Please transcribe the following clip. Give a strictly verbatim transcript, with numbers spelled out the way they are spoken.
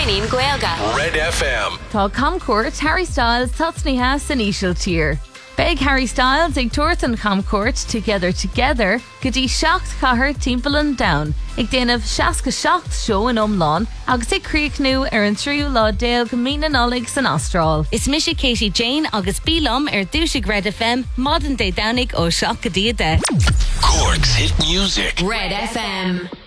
Daoine Gaelga. Red F M. Tá Comcourt Harry Styles Tatsniha san Ishil Tier. Beg Harry Styles ag tuairt an Comcourt Together Together go dtí seacht chathair timpeall down ag déanamh seasca seacht show in Umlán agus ag críochnú ar an tríú lá déal go mína nolig san Astráil. Is Misha Katie Jane agus Bílam ar dúisig Red F M modern day Downig ó seach go díade. Cork's hit music. Red F M.